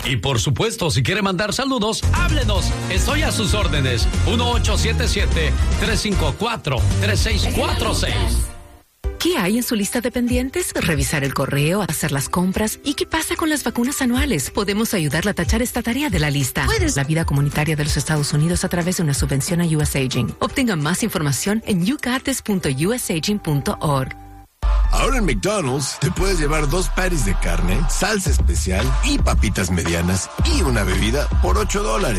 Y por supuesto, si quiere mandar saludos, háblenos. Estoy a sus órdenes. 1877-354-3646. ¿Qué hay en su lista de pendientes? Revisar el correo, hacer las compras. ¿Y qué pasa con las vacunas anuales? Podemos ayudarla a tachar esta tarea de la lista. Puedes la vida comunitaria de los Estados Unidos a través de una subvención a USAging. Obtenga más información en yougothis.usaging.org. Ahora en McDonald's te puedes llevar 2 patties de carne, salsa especial y papitas medianas y una bebida por $8.